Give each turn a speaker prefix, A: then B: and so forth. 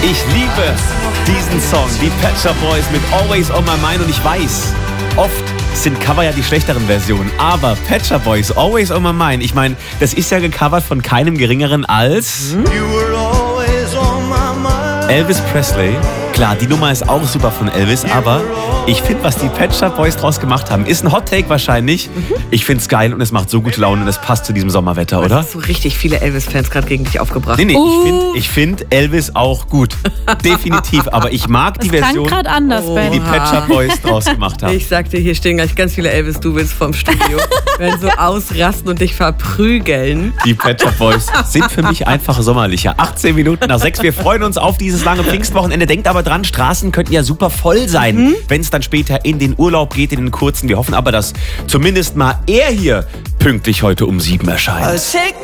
A: Ich liebe diesen Song, die Pet Shop Boys mit Always on My Mind. Und ich weiß, oft sind Cover ja die schlechteren Versionen. Aber Pet Shop Boys, Always on My Mind, ich meine, das ist ja gecovert von keinem geringeren als Elvis Presley. Klar, die Nummer ist auch super von Elvis, aber ich finde, was die Pet Shop Boys draus gemacht haben, ist ein Hot Take wahrscheinlich. Ich finde es geil und es macht so gute Laune und es passt zu diesem Sommerwetter, oder?
B: Hast du richtig viele Elvis-Fans gerade gegen dich aufgebracht?
A: Nee, ich find Elvis auch gut. Definitiv, aber ich mag die
C: Das klang
A: Version,
C: gerade anders, Ben.
A: die die Pet Shop Boys draus gemacht haben.
B: Ich sag dir, hier stehen gleich ganz viele Elvis-Doubles vom Studio. Werden so ausrasten und dich verprügeln.
A: Die Pet Shop Boys sind für mich einfach sommerlicher. 18 Minuten nach 6. Wir freuen uns auf dieses lange Pfingstwochenende. Denkt aber dran, Straßen könnten ja super voll sein, wenn es dann später in den Urlaub geht, in den kurzen. Wir hoffen aber, dass zumindest mal er hier pünktlich heute um 7 erscheint.